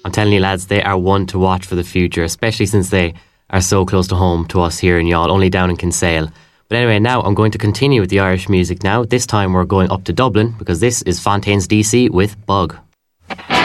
I'm telling you, lads, they are one to watch for the future, especially since they are so close to home to us here in Youghal, only down in Kinsale. But anyway, now I'm going to continue with the Irish music now. This time we're going up to Dublin because this is Fontaines DC with Bug.